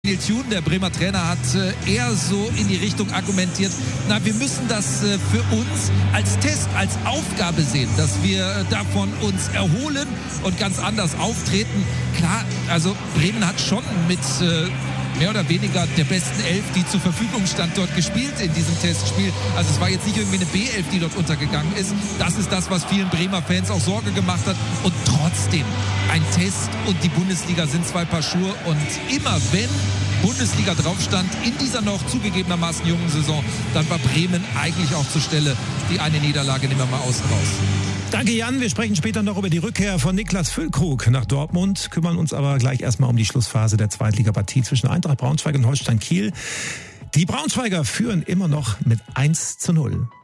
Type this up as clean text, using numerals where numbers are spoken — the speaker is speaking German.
Daniel Thune, der Bremer Trainer, hat eher so in die Richtung argumentiert, wir müssen das für uns als Test, als Aufgabe sehen, dass wir davon uns erholen und ganz anders auftreten. Klar, also Bremen hat schon mit mehr oder weniger der besten Elf, die zur Verfügung stand, dort gespielt in diesem Testspiel. Also es war jetzt nicht irgendwie eine B11, die dort untergegangen ist. Das ist das, was vielen Bremer Fans auch Sorge gemacht hat. Und trotzdem, ein Test und die Bundesliga sind zwei Paar Schuhe. Und immer wenn Bundesliga drauf stand, in dieser noch zugegebenermaßen jungen Saison, dann war Bremen eigentlich auch zur Stelle. Die eine Niederlage nehmen wir mal außen raus. Danke, Jan. Wir sprechen später noch über die Rückkehr von Niklas Füllkrug nach Dortmund, kümmern uns aber gleich erstmal um die Schlussphase der Zweitligapartie zwischen Eintracht Braunschweig und Holstein Kiel. Die Braunschweiger führen immer noch mit 1:0.